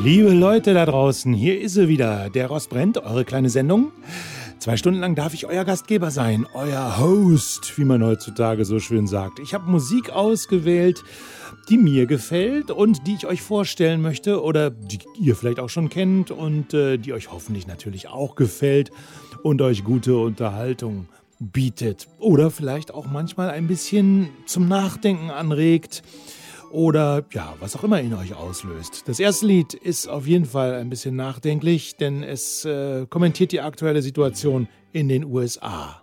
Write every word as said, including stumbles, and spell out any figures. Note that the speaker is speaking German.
Liebe Leute da draußen, hier ist sie wieder, der Rost brennt, eure kleine Sendung. Zwei Stunden lang darf ich euer Gastgeber sein, euer Host, wie man heutzutage so schön sagt. Ich habe Musik ausgewählt, die mir gefällt und die ich euch vorstellen möchte oder die ihr vielleicht auch schon kennt und äh, die euch hoffentlich natürlich auch gefällt und euch gute Unterhaltung bietet oder vielleicht auch manchmal ein bisschen zum Nachdenken anregt. Oder ja, was auch immer in euch auslöst. Das erste Lied ist auf jeden Fall ein bisschen nachdenklich, denn es äh, kommentiert die aktuelle Situation in den U S A.